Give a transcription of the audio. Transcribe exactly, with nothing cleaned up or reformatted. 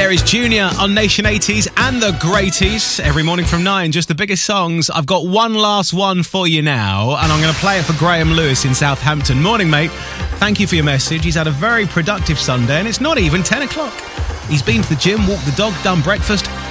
There is Junior on Nation eighties and the Greaties. Every morning from nine, just the biggest songs. I've got one last one for you now, and I'm going to play it for Graham Lewis in Southampton. Morning, mate. Thank you for your message. He's had a very productive Sunday, and it's not even ten o'clock. He's been to the gym, walked the dog, done breakfast,